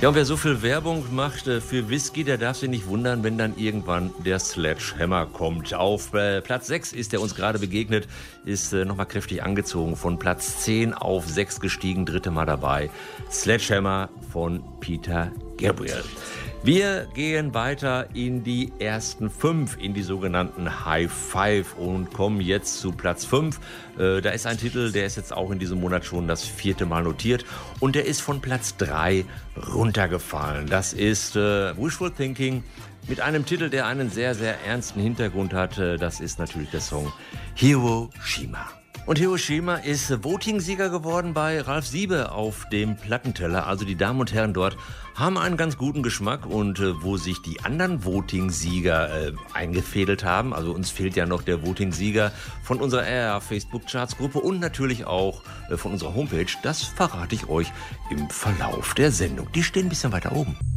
Ja, und wer so viel Werbung macht für Whisky, der darf sich nicht wundern, wenn dann irgendwann der Sledgehammer kommt. Auf Platz 6 ist er uns gerade begegnet, ist nochmal kräftig angezogen, von Platz 10 auf 6 gestiegen, dritte Mal dabei. Sledgehammer von Peter Gabriel. Wir gehen weiter in die ersten 5, in die sogenannten High Five und kommen jetzt zu Platz 5. Da ist ein Titel, der ist jetzt auch in diesem Monat schon das 4. Mal notiert und der ist von Platz 3 runtergefallen. Das ist Wishful Thinking mit einem Titel, der einen sehr, sehr ernsten Hintergrund hat. Das ist natürlich der Song Hiroshima. Und Hiroshima ist Voting-Sieger geworden bei Ralf Siebe auf dem Plattenteller. Also die Damen und Herren dort haben einen ganz guten Geschmack und wo sich die anderen Voting-Sieger eingefädelt haben, also uns fehlt ja noch der Voting-Sieger von unserer RR-Facebook-Charts-Gruppe und natürlich auch von unserer Homepage, das verrate ich euch im Verlauf der Sendung. Die stehen ein bisschen weiter oben.